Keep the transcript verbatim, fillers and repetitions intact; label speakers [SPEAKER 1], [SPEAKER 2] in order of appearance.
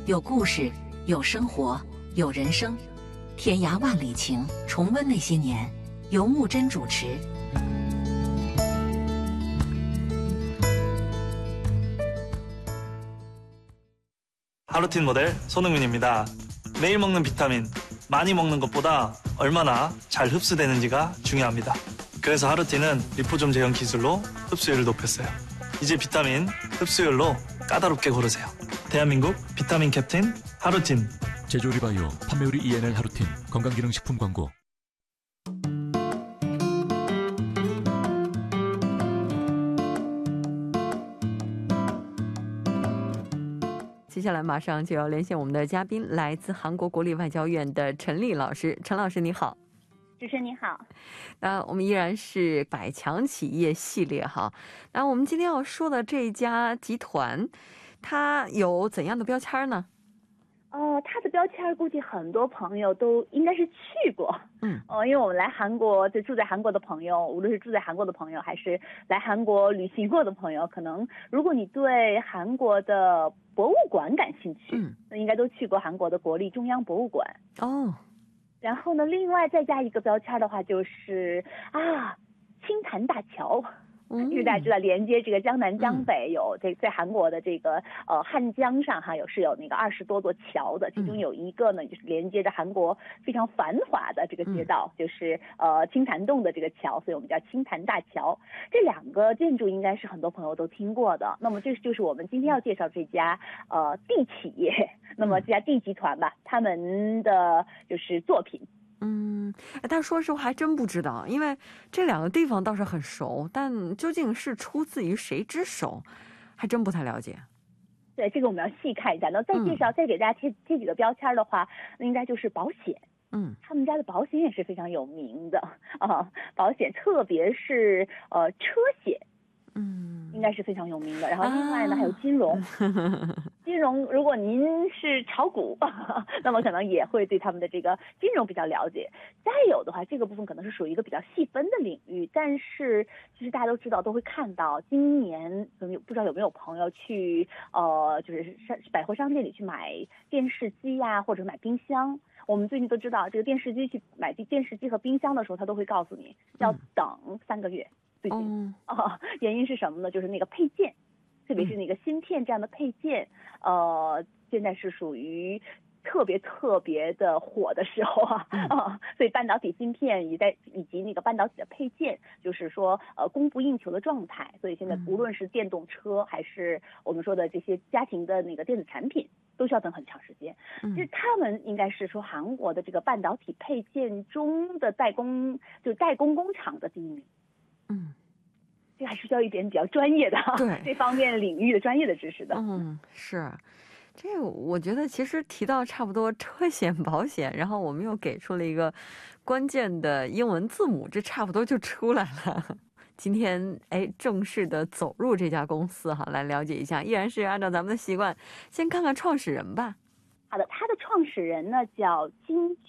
[SPEAKER 1] 有故事，有生活，有人生。天涯万里情，重温那些年，由木真主持。
[SPEAKER 2] 하루틴 모델 손흥민입니다. 매일 먹는 비타민, 많이 먹는 것보다 얼마나 잘 흡수되는지가 중요합니다. 그래서 하루틴은 리포좀 제형 기술로 흡수율을 높였어요. 이제 비타민 흡수율로 까다롭게 고르세요. 대한민국 비타민 캡틴 하루틴.
[SPEAKER 3] 제조리 바이오, 판매율이 이엔엘 하루틴, 건강기능식품 광고.
[SPEAKER 4] 接下来马上就要连线我们的嘉宾，来自韩国国立外交院的陈丽老师。陈老师你好。
[SPEAKER 5] 主持人你好。
[SPEAKER 4] 那我们依然是百强企业系列哈。那我们今天要说的这家集团，它有怎样的标签呢？
[SPEAKER 5] 哦，它的标签估计很多朋友都应该是去过。嗯，哦，因为我们来韩国就住在韩国的朋友，无论是住在韩国的朋友还是来韩国旅行过的朋友，可能如果你对韩国的博物馆感兴趣，那应该都去过韩国的国立中央博物馆。哦，然后呢，另外再加一个标签的话就是啊，青潭大桥。 因为大家知道连接这个江南江北有这在韩国的这个呃汉江上哈有是有那个二十多座桥的，其中有一个呢就是连接着韩国非常繁华的这个街道，就是呃青潭洞的这个桥，所以我们叫青潭大桥。这两个建筑应该是很多朋友都听过的。那么这就是我们今天要介绍这家呃地企业，那么这家地集团吧，他们的就是作品。
[SPEAKER 4] 嗯，但说实话还真不知道，因为这两个地方倒是很熟，但究竟是出自于谁之手，还真不太了解。
[SPEAKER 5] 对，这个我们要细看一下。那再介绍，再给大家贴贴几个标签的话，那应该就是保险。嗯，他们家的保险也是非常有名的啊，保险特别是呃车险。 嗯，应该是非常有名的。然后另外呢，还有金融，金融如果您是炒股，那么可能也会对他们的这个金融比较了解。再有的话，这个部分可能是属于一个比较细分的领域，但是其实大家都知道，都会看到，今年可能不知道有没有朋友去呃，就是商百货商店里去买电视机呀、啊，或者买冰箱。 我们最近都知道，这个电视机去买电视机和冰箱的时候，他都会告诉你要等三个月。最近啊，原因是什么呢？就是那个配件，特别是那个芯片这样的配件，呃，现在是属于特别特别的火的时候啊啊，所以半导体芯片也在以及那个半导体的配件，就是说呃供不应求的状态。所以现在无论是电动车还是我们说的这些家庭的那个电子产品。 都需要等很长时间，其实他们应该是说韩国的这个半导体配件中的代工，就代工工厂的第一名。嗯，这还是需要一点比较专业的对这方面领域的专业的知识的。嗯，
[SPEAKER 4] 是，这个我觉得其实提到差不多车险、保险，然后我们又给出了一个关键的英文字母，这差不多就出来了。 今天哎，正式的走入这家公司哈，来了解一下。依然是按照咱们的习惯，先看看创始人吧。
[SPEAKER 5] 好的，他的创始人呢叫金